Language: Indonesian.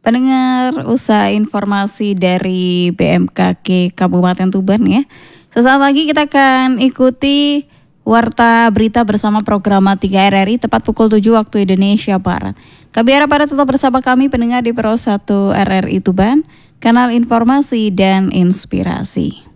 Pendengar, usaha informasi dari BMKG Kabupaten Tuban ya. Sesaat lagi kita akan ikuti Warta Berita bersama program 3 RRI tepat pukul 7 waktu Indonesia Barat. Kami harap Anda tetap bersama kami pendengar di Pro 1 RRI Tuban, kanal informasi dan inspirasi.